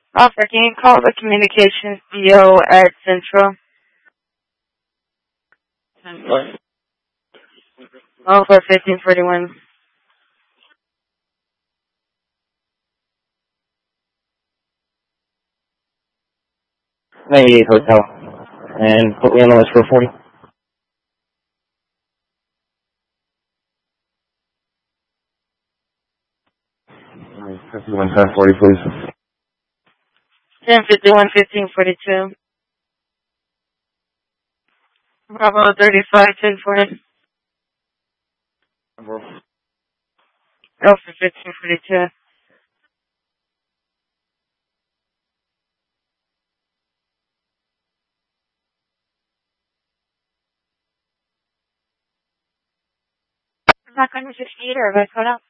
Offer, can you call the communications DO at Central? What? Offer 1541. 98 Hotel. And put me on the list for 40. 51 1040, please. 1051 1542. Bravo 35 1040. Alpha 1542. I'm not going to just eat her, but hold up.